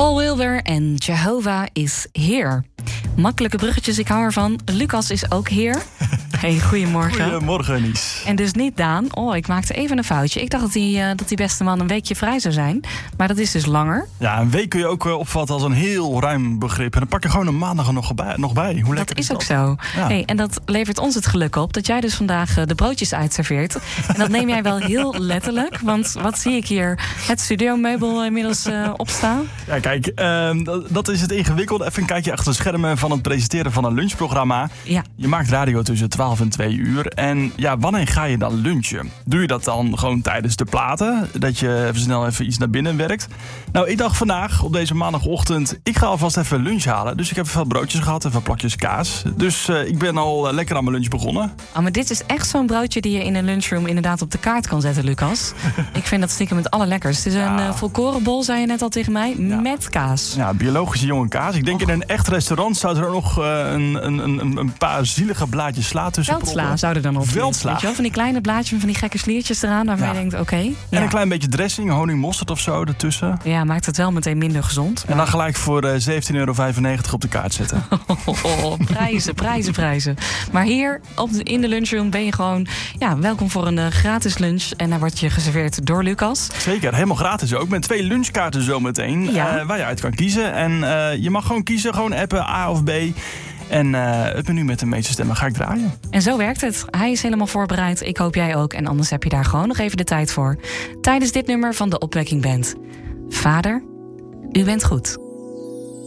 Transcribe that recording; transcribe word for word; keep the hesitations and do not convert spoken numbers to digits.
Paul Wilder en Jehovah is here. Makkelijke bruggetjes, ik hou ervan. Lucas is ook hier. Hey, goedemorgen. Goedemorgen, Nies. En dus niet Daan. Oh, ik maakte even een foutje. Ik dacht dat die, uh, dat die beste man een weekje vrij zou zijn. Maar dat is dus langer. Ja, een week kun je ook uh, opvatten als een heel ruim begrip. En dan pak je gewoon een maandag er nog bij. Nog bij. Hoe lekker dat is, is ook dat? zo. Ja. Hey, en dat levert ons het geluk op dat jij dus vandaag uh, de broodjes uitserveert. En dat neem jij wel heel letterlijk. Want wat zie ik hier? Het studiomeubel inmiddels uh, opstaan. Ja, kijk, uh, dat, dat is het ingewikkelde. Even een kijkje achter de schermen van het presenteren van een lunchprogramma. Ja. Je maakt radio tussen twaalf en twee uur. En ja, wanneer ga je dan lunchen? Doe je dat dan gewoon tijdens de platen? Dat je even snel even iets naar binnen werkt? Nou, ik dacht vandaag op deze maandagochtend, ik ga alvast even lunch halen. Dus ik heb veel broodjes gehad en veel plakjes kaas. Dus uh, ik ben al uh, lekker aan mijn lunch begonnen. Oh, maar dit is echt zo'n broodje die je in een lunchroom inderdaad op de kaart kan zetten, Lucas. Ik vind dat stiekem het allerlekkers. Het is een Ja. uh, volkorenbol, zei je net al tegen mij, Ja. met kaas. Ja, biologische jonge kaas. Ik denk Och. in een echt restaurant zou er ook nog uh, een, een, een, een paar zielige blaadjes sla tussen Veldsla proppen. zou er dan op. Veldsla. Weet je wel, van die kleine blaadjes met van die gekke sliertjes eraan, waarvan Ja. je denkt, oké. Okay, En ja. een klein beetje dressing, honing, mosterd of zo ertussen. ja, maakt het wel meteen minder gezond. En dan gelijk voor uh, zeventien euro vijfennegentig op de kaart zetten. Oh, oh, prijzen, prijzen, prijzen. Maar hier op de, in de lunchroom ben je gewoon ja, welkom voor een uh, gratis lunch. En daar wordt je geserveerd door Lucas. Zeker, helemaal gratis ook. Met twee lunchkaarten zometeen, Ja. uh, waar je uit kan kiezen. En uh, je mag gewoon kiezen, gewoon appen, A of B. En uh, het menu met de meeste stemmen ga ik draaien. En zo werkt het. Hij is helemaal voorbereid. Ik hoop jij ook. En anders heb je daar gewoon nog even de tijd voor. Tijdens dit nummer van de Opwekking Band. Vader, u bent goed.